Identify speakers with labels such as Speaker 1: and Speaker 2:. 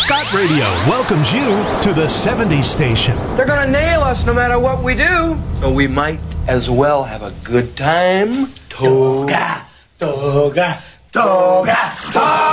Speaker 1: Scott Radio welcomes you to the 70s station.
Speaker 2: They're gonna nail us no matter what we do. So we might as well have a good time. Toga, toga, toga, toga.